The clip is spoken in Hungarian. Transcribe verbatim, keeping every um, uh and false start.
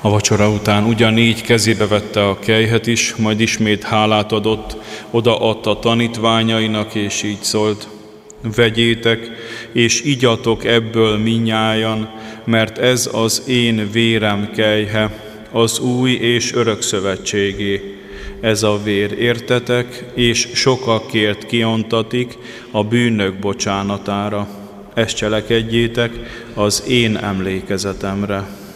A vacsora után ugyanígy kezébe vette a kelyhet is, majd ismét hálát adott, odaadta tanítványainak, és így szólt: vegyétek, és igyatok ebből minnyájan, mert ez az én vérem kelyhe, az új és örök szövetségé. Ez a vér értetek, és sokakért kiontatik a bűnök bocsánatára. Ezt cselekedjétek az én emlékezetemre.